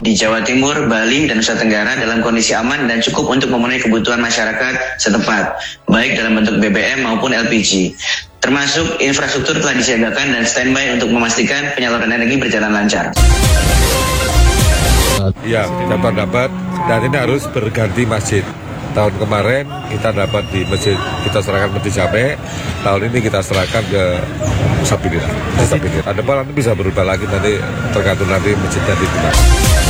di Jawa Timur, Bali, dan Nusa Tenggara dalam kondisi aman dan cukup untuk memenuhi kebutuhan masyarakat setempat, baik dalam bentuk BBM maupun LPG. Termasuk infrastruktur telah disiagakan dan standby untuk memastikan penyaluran energi berjalan lancar. Ya, kita dapat dan ini harus berganti masjid. Tahun kemarin kita dapat di masjid, kita serahkan Masjid Jame. Tahun ini kita serahkan ke Sabilillah. Ada nanti bisa berubah lagi, nanti tergantung nanti masjidnya di mana.